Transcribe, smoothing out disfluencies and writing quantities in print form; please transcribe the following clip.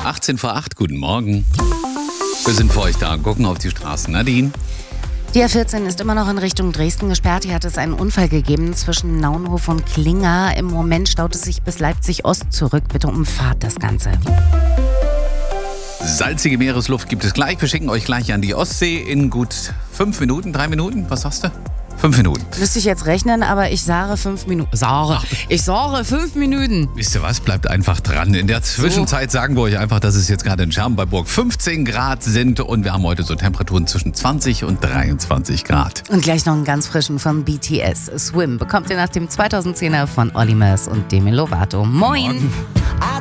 18 vor 8, guten Morgen. Wir sind für euch da und gucken auf die Straßen. Nadine? Die A14 ist immer noch in Richtung Dresden gesperrt. Hier hat es einen Unfall gegeben zwischen Naunhof und Klinger. Im Moment staut es sich bis Leipzig-Ost zurück. Bitte umfahrt das Ganze. Salzige Meeresluft gibt es gleich. Wir schicken euch gleich an die Ostsee in gut 5 Minuten, 3 Minuten. Was sagst du? 5 Minuten. Müsste ich jetzt rechnen, aber ich sage 5 Minuten. Ich sage 5 Minuten. Wisst ihr was? Bleibt einfach dran. In der Zwischenzeit sagen wir euch einfach, dass es jetzt gerade in Scherben-bei-Burg 15 Grad sind und wir haben heute so Temperaturen zwischen 20 und 23 Grad. Und gleich noch einen ganz frischen von BTS. Swim bekommt ihr nach dem 2010er von Olli Murs und Demi Lovato. Moin. Morgen.